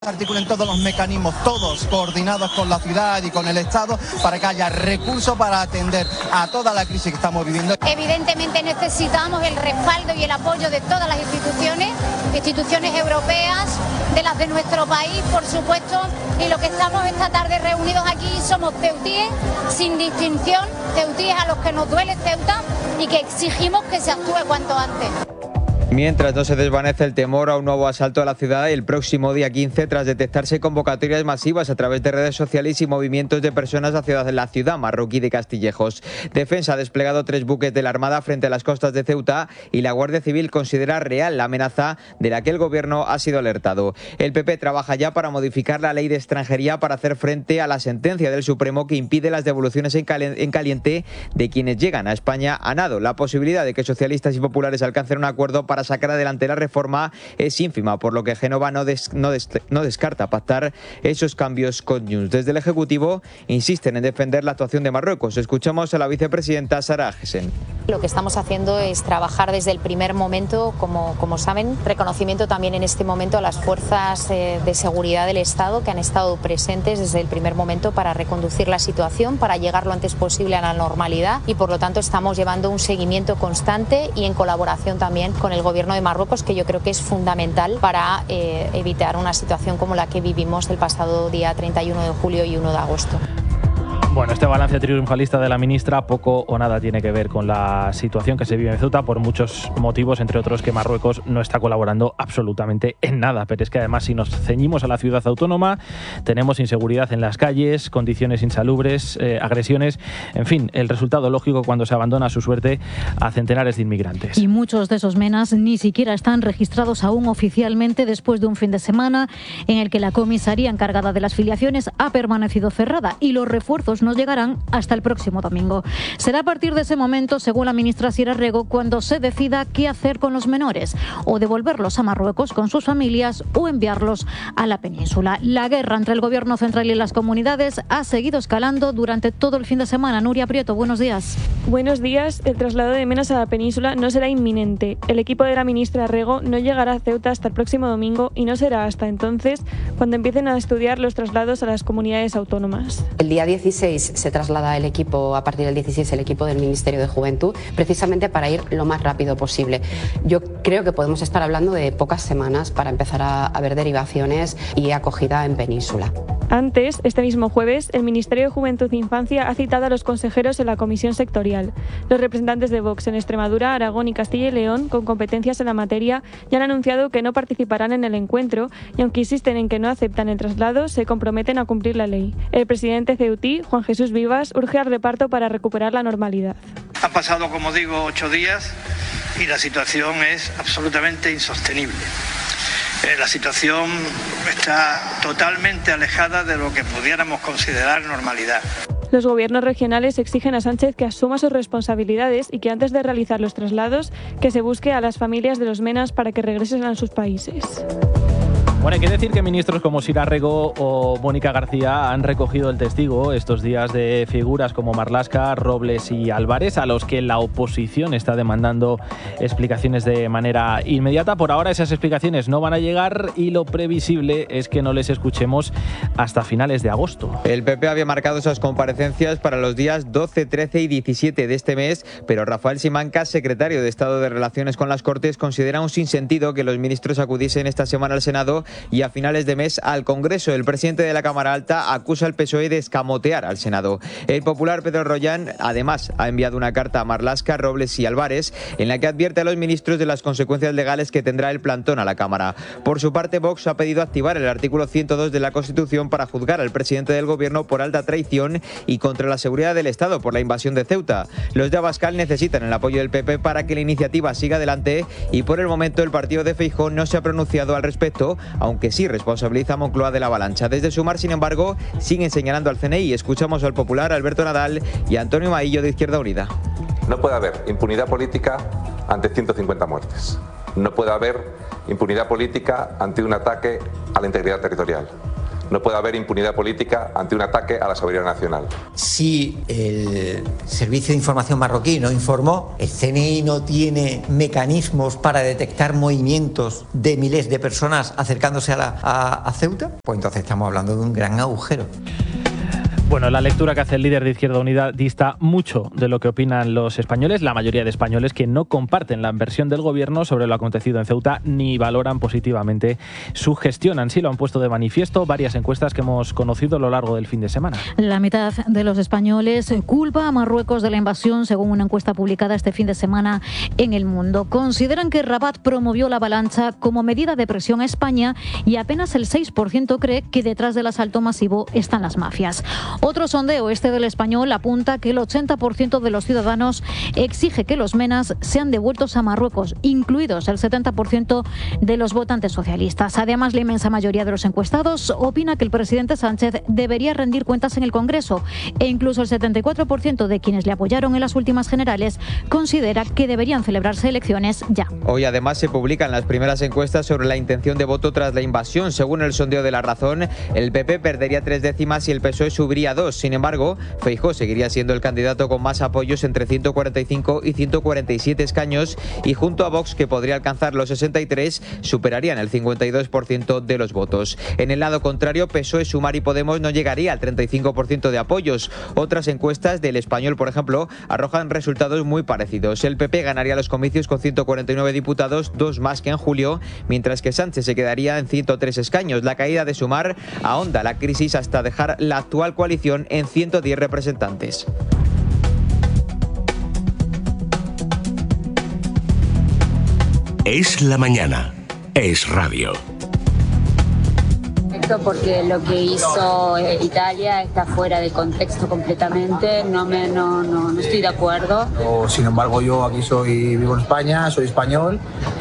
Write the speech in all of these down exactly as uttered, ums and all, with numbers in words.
articulen todos los mecanismos, todos coordinados con la ciudad y con el Estado, para que haya recursos para atender a toda la crisis que estamos viviendo. Evidentemente necesitamos el respaldo y el apoyo de todas las instituciones, instituciones europeas, de las de nuestro país, por supuesto, y lo que estamos esta tarde reunidos aquí somos ceutíes, sin distinción, ceutíes a los que nos duele Ceuta y que exigimos que se actúe cuanto antes. Mientras no se desvanece el temor a un nuevo asalto a la ciudad el próximo día quince, tras detectarse convocatorias masivas a través de redes sociales y movimientos de personas hacia la ciudad marroquí de Castillejos. Defensa ha desplegado tres buques de la Armada frente a las costas de Ceuta y la Guardia Civil considera real la amenaza de la que el gobierno ha sido alertado. El P P trabaja ya para modificar la ley de extranjería para hacer frente a la sentencia del Supremo que impide las devoluciones en caliente de quienes llegan a España a nado. La posibilidad de que socialistas y populares alcancen un acuerdo para sacar adelante la reforma es ínfima, por lo que Génova no, des, no, des, no descarta pactar esos cambios con Junts. Desde el Ejecutivo insisten en defender la actuación de Marruecos. Escuchamos a la vicepresidenta Sara Agesen. Lo que estamos haciendo es trabajar desde el primer momento, como, como saben, reconocimiento también en este momento a las fuerzas eh, de seguridad del Estado que han estado presentes desde el primer momento para reconducir la situación, para llegar lo antes posible a la normalidad, y por lo tanto estamos llevando un seguimiento constante y en colaboración también con el Gobierno de Marruecos, que yo creo que es fundamental para eh, evitar una situación como la que vivimos el pasado día treinta y uno de julio y uno de agosto. Bueno, este balance triunfalista de la ministra poco o nada tiene que ver con la situación que se vive en Ceuta por muchos motivos, entre otros que Marruecos no está colaborando absolutamente en nada. Pero es que además, si nos ceñimos a la ciudad autónoma, tenemos inseguridad en las calles, condiciones insalubres, eh, agresiones, en fin, el resultado lógico cuando se abandona a su suerte a centenares de inmigrantes. Y muchos de esos menas ni siquiera están registrados aún oficialmente después de un fin de semana en el que la comisaría encargada de las filiaciones ha permanecido cerrada y los refuerzos no llegarán hasta el próximo domingo. Será a partir de ese momento, según la ministra Sira Rego, cuando se decida qué hacer con los menores, o devolverlos a Marruecos con sus familias o enviarlos a la península. La guerra entre el gobierno central y las comunidades ha seguido escalando durante todo el fin de semana. Nuria Prieto, buenos días. Buenos días. El traslado de menas a la península no será inminente. El equipo de la ministra Rego no llegará a Ceuta hasta el próximo domingo y no será hasta entonces cuando empiecen a estudiar los traslados a las comunidades autónomas. El día dieciséis se traslada el equipo, a partir del dieciséis, el equipo del Ministerio de Juventud, precisamente para ir lo más rápido posible. Yo creo que podemos estar hablando de pocas semanas para empezar a, a ver derivaciones y acogida en península. Antes, este mismo jueves, el Ministerio de Juventud e Infancia ha citado a los consejeros en la comisión sectorial. Los representantes de Vox en Extremadura, Aragón y Castilla y León, con competencias en la materia, ya han anunciado que no participarán en el encuentro y, aunque insisten en que no aceptan el traslado, se comprometen a cumplir la ley. El presidente ceutí, Juan Jesús Vivas, urge al reparto para recuperar la normalidad. Han pasado, como digo, ocho días y la situación es absolutamente insostenible. Eh, la situación está totalmente alejada de lo que pudiéramos considerar normalidad. Los gobiernos regionales exigen a Sánchez que asuma sus responsabilidades y que antes de realizar los traslados, que se busque a las familias de los menas para que regresen a sus países. Bueno, hay que decir que ministros como Sira Rego o Mónica García han recogido el testigo estos días de figuras como Marlaska, Robles y Álvarez, a los que la oposición está demandando explicaciones de manera inmediata. Por ahora esas explicaciones no van a llegar y lo previsible es que no les escuchemos hasta finales de agosto. El P P había marcado esas comparecencias para los días doce, trece y diecisiete de este mes, pero Rafael Simancas, secretario de Estado de Relaciones con las Cortes, considera un sinsentido que los ministros acudiesen esta semana al Senado y a finales de mes al Congreso. El presidente de la Cámara Alta acusa al P S O E de escamotear al Senado. El popular Pedro Rollán, además, ha enviado una carta a Marlaska, Robles y Álvarez en la que advierte a los ministros de las consecuencias legales que tendrá el plantón a la Cámara. Por su parte, Vox ha pedido activar el artículo ciento dos de la Constitución para juzgar al presidente del Gobierno por alta traición y contra la seguridad del Estado por la invasión de Ceuta. Los de Abascal necesitan el apoyo del P P para que la iniciativa siga adelante y por el momento el partido de Feijóo no se ha pronunciado al respecto, aunque sí responsabiliza a Moncloa de la avalancha. Desde Sumar, sin embargo, siguen señalando al C N I. Escuchamos al popular Alberto Nadal y a Antonio Maillo de Izquierda Unida. No puede haber impunidad política ante ciento cincuenta muertes. No puede haber impunidad política ante un ataque a la integridad territorial. no puede haber impunidad política ante un ataque a la soberanía nacional. Si el Servicio de Información marroquí no informó, el C N I no tiene mecanismos para detectar movimientos de miles de personas acercándose a, la, a, a Ceuta, pues entonces estamos hablando de un gran agujero. Bueno, la lectura que hace el líder de Izquierda Unida dista mucho de lo que opinan los españoles, la mayoría de españoles que no comparten la versión del gobierno sobre lo acontecido en Ceuta ni valoran positivamente su gestión. Así lo han puesto de manifiesto varias encuestas que hemos conocido a lo largo del fin de semana. La mitad de los españoles culpa a Marruecos de la invasión, según una encuesta publicada este fin de semana en El Mundo. Consideran que Rabat promovió la avalancha como medida de presión a España y apenas el seis por ciento cree que detrás del asalto masivo están las mafias. Otro sondeo, este del Español, apunta que el ochenta por ciento de los ciudadanos exige que los menas sean devueltos a Marruecos, incluidos el setenta por ciento de los votantes socialistas. Además, la inmensa mayoría de los encuestados opina que el presidente Sánchez debería rendir cuentas en el Congreso e incluso el setenta y cuatro por ciento de quienes le apoyaron en las últimas generales considera que deberían celebrarse elecciones ya. Hoy además se publican las primeras encuestas sobre la intención de voto tras la invasión. Según el sondeo de La Razón, el P P perdería tres décimas y el P S O E subiría dos. Sin embargo, Feijóo seguiría siendo el candidato con más apoyos entre ciento cuarenta y cinco y ciento cuarenta y siete escaños y junto a Vox, que podría alcanzar los sesenta y tres, superarían el cincuenta y dos por ciento de los votos. En el lado contrario, P S O E, Sumar y Podemos no llegaría al treinta y cinco por ciento de apoyos. Otras encuestas del Español, por ejemplo, arrojan resultados muy parecidos. El P P ganaría los comicios con ciento cuarenta y nueve diputados, dos más que en julio, mientras que Sánchez se quedaría en ciento tres escaños. La caída de Sumar ahonda la crisis hasta dejar la actual coalición en ciento diez representantes. Es la mañana. Es radio. Porque lo que hizo Italia está fuera de contexto completamente, no, me, no, no, no estoy de acuerdo. O, sin embargo, yo aquí soy vivo en España, soy español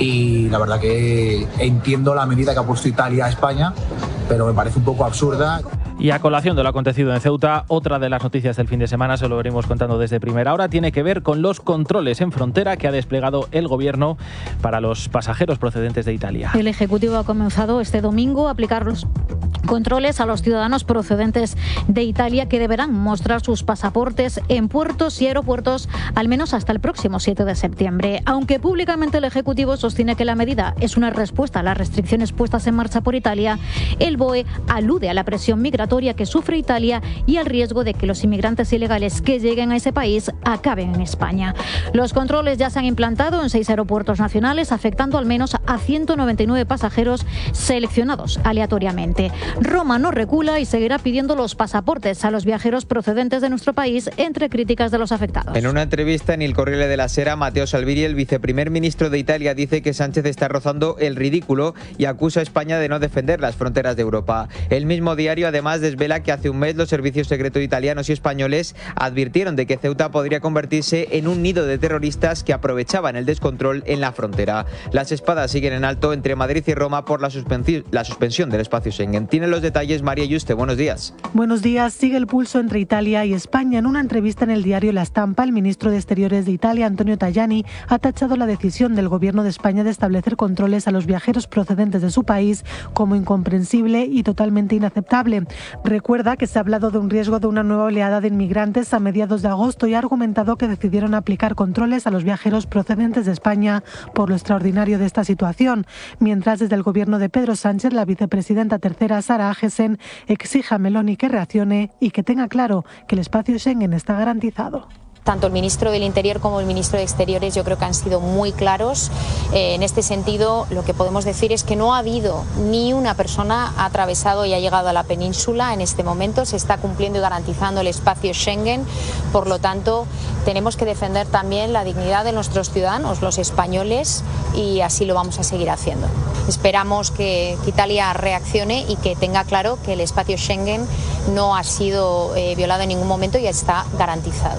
y la verdad que entiendo la medida que ha puesto Italia a España, pero me parece un poco absurda. Y a colación de lo acontecido en Ceuta, otra de las noticias del fin de semana, se lo venimos contando desde primera hora, tiene que ver con los controles en frontera que ha desplegado el gobierno para los pasajeros procedentes de Italia. El Ejecutivo ha comenzado este domingo a aplicar los controles a los ciudadanos procedentes de Italia que deberán mostrar sus pasaportes en puertos y aeropuertos al menos hasta el próximo siete de septiembre. Aunque públicamente el Ejecutivo sostiene que la medida es una respuesta a las restricciones puestas en marcha por Italia, el B O E alude a la presión migratoria que sufre Italia y al riesgo de que los inmigrantes ilegales que lleguen a ese país acaben en España. Los controles ya se han implantado en seis aeropuertos nacionales, afectando al menos a ciento noventa y nueve pasajeros seleccionados aleatoriamente. Roma no recula y seguirá pidiendo los pasaportes a los viajeros procedentes de nuestro país, entre críticas de los afectados. En una entrevista en Il Corriere della Sera, Matteo Salvini, el viceprimer ministro de Italia, dice que Sánchez está rozando el ridículo y acusa a España de no defender las fronteras de Europa. El mismo diario además desvela que hace un mes los servicios secretos italianos y españoles advirtieron de que Ceuta podría convertirse en un nido de terroristas que aprovechaban el descontrol en la frontera. Las espadas siguen en alto entre Madrid y Roma por la, suspensi- la suspensión del espacio Schengen. Tiene los detalles María Yuste. Buenos días. Buenos días. Sigue el pulso entre Italia y España. En una entrevista en el diario La Stampa, el ministro de Exteriores de Italia, Antonio Tajani, ha tachado la decisión del gobierno de España de establecer controles a los viajeros procedentes de su país como incomprensible y totalmente inaceptable. Recuerda que se ha hablado de un riesgo de una nueva oleada de inmigrantes a mediados de agosto y ha argumentado que decidieron aplicar controles a los viajeros procedentes de España por lo extraordinario de esta situación. Mientras desde el gobierno de Pedro Sánchez, la vicepresidenta tercera, Sara Agesen, exige a Meloni que reaccione y que tenga claro que el espacio Schengen está garantizado. Tanto el ministro del Interior como el ministro de Exteriores yo creo que han sido muy claros. Eh, en este sentido, lo que podemos decir es que no ha habido ni una persona ha atravesado y ha llegado a la península en este momento. Se está cumpliendo y garantizando el espacio Schengen. Por lo tanto, tenemos que defender también la dignidad de nuestros ciudadanos, los españoles, y así lo vamos a seguir haciendo. Esperamos que, que Italia reaccione y que tenga claro que el espacio Schengen no ha sido eh, violado en ningún momento y está garantizado.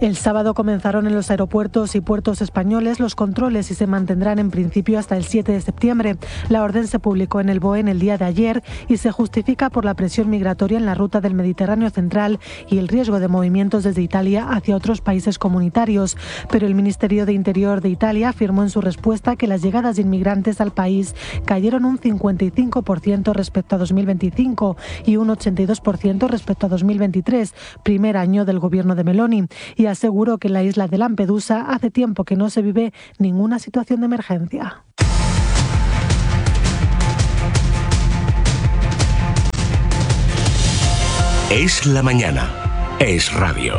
El sábado comenzaron en los aeropuertos y puertos españoles los controles y se mantendrán en principio hasta el siete de septiembre. La orden se publicó en el B O E en el día de ayer y se justifica por la presión migratoria en la ruta del Mediterráneo central y el riesgo de movimientos desde Italia hacia otros países comunitarios. Pero el Ministerio de Interior de Italia afirmó en su respuesta que las llegadas de inmigrantes al país cayeron un cincuenta y cinco por ciento respecto a dos mil veinticinco y un ochenta y dos por ciento respecto a dos mil veintitrés, primer año del gobierno de Meloni, y aseguró que en la isla de Lampedusa hace tiempo que no se vive ninguna situación de emergencia. Es la mañana. Es radio.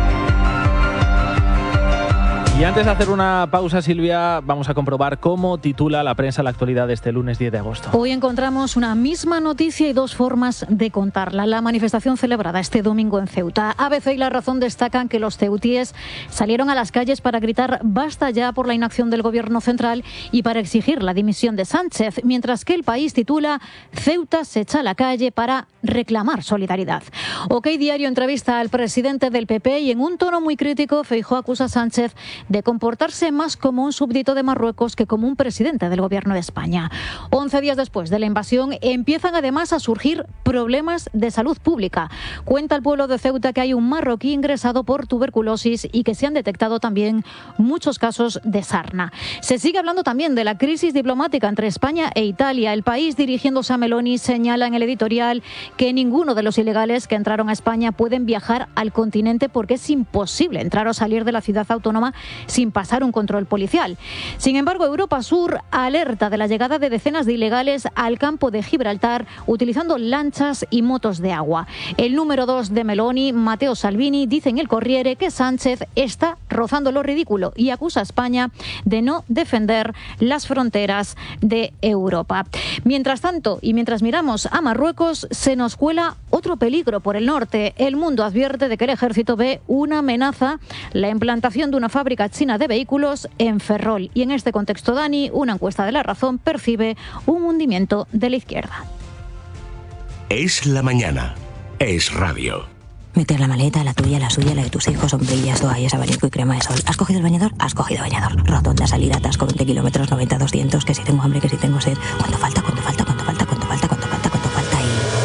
Y antes de hacer una pausa, Silvia, vamos a comprobar cómo titula la prensa la actualidad de este lunes diez de agosto. Hoy encontramos una misma noticia y dos formas de contarla. La manifestación celebrada este domingo en Ceuta. A B C y La Razón destacan que los ceutíes salieron a las calles para gritar basta ya por la inacción del gobierno central y para exigir la dimisión de Sánchez, mientras que El País titula Ceuta se echa a la calle para reclamar solidaridad. OK Diario entrevista al presidente del P P y en un tono muy crítico Feijóo acusa a Sánchez de comportarse más como un súbdito de Marruecos que como un presidente del gobierno de España. Once días después de la invasión empiezan además a surgir problemas de salud pública. Cuenta el pueblo de Ceuta que hay un marroquí ingresado por tuberculosis y que se han detectado también muchos casos de sarna. Se sigue hablando también de la crisis diplomática entre España e Italia. El País, dirigiéndose a Meloni, señala en el editorial que ninguno de los ilegales que entraron a España pueden viajar al continente porque es imposible entrar o salir de la ciudad autónoma sin pasar un control policial. Sin embargo, Europa Sur alerta de la llegada de decenas de ilegales al campo de Gibraltar utilizando lanchas y motos de agua. El número dos de Meloni, Matteo Salvini, dice en El Corriere que Sánchez está rozando lo ridículo y acusa a España de no defender las fronteras de Europa. Mientras tanto, y mientras miramos a Marruecos, se nos cuela otro peligro por el norte. El Mundo advierte de que el ejército ve una amenaza, la implantación de una fábrica china de vehículos en Ferrol. Y en este contexto, Dani, una encuesta de La Razón percibe un hundimiento de la izquierda. Es la mañana. Es radio. Meter la maleta, la tuya, la suya, la de tus hijos, sombrillas, toallas, abanico y crema de sol. ¿Has cogido el bañador? Has cogido bañador. Rotonda, salir, atasco, veinte kilómetros, noventa, doscientos, que si tengo hambre, que si tengo sed. ¿Cuánto falta? ¿Cuánto falta? ¿Cuánto falta? ¿Cuánto falta? ¿Cuánto falta? ¿Cuánto falta?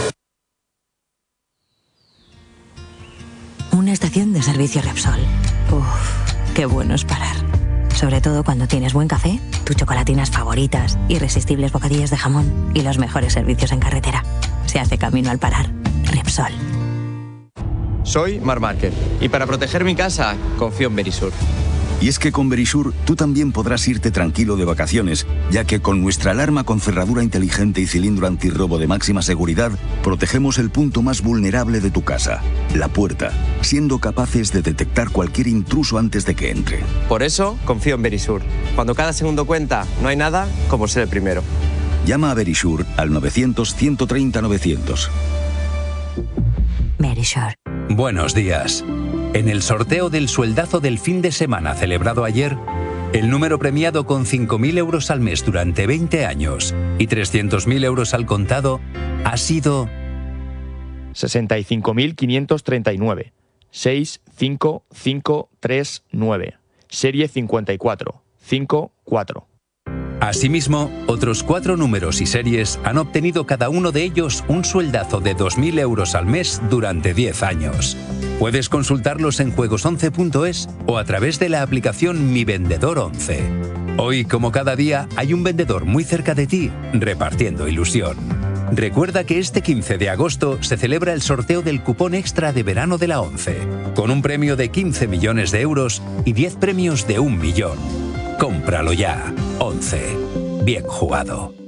Y... Una estación de servicio Repsol. Uff, qué bueno es parar. Sobre todo cuando tienes buen café, tus chocolatinas favoritas, irresistibles bocadillas de jamón y los mejores servicios en carretera. Se hace camino al parar. Repsol. Soy Marc Márquez y para proteger mi casa confío en Verisur. Y es que con Verisur tú también podrás irte tranquilo de vacaciones, ya que con nuestra alarma con cerradura inteligente y cilindro antirrobo de máxima seguridad, protegemos el punto más vulnerable de tu casa, la puerta, siendo capaces de detectar cualquier intruso antes de que entre. Por eso confío en Verisur. Cuando cada segundo cuenta, no hay nada como ser el primero. Llama a Verisur al novecientos, ciento treinta, novecientos. Verisur. Buenos días. En el sorteo del sueldazo del fin de semana celebrado ayer, el número premiado con cinco mil euros al mes durante veinte años y trescientos mil euros al contado ha sido sesenta y cinco mil quinientos treinta y nueve, seis cinco cinco tres nueve, serie cincuenta y cuatro, cincuenta y cuatro. Asimismo, otros cuatro números y series han obtenido cada uno de ellos un sueldazo de dos mil euros al mes durante diez años. Puedes consultarlos en juegos once punto es o a través de la aplicación Mi Vendedor once. Hoy, como cada día, hay un vendedor muy cerca de ti repartiendo ilusión. Recuerda que este quince de agosto se celebra el sorteo del cupón extra de verano de la ONCE, con un premio de quince millones de euros y diez premios de un millón. Cómpralo ya. once. Bien jugado.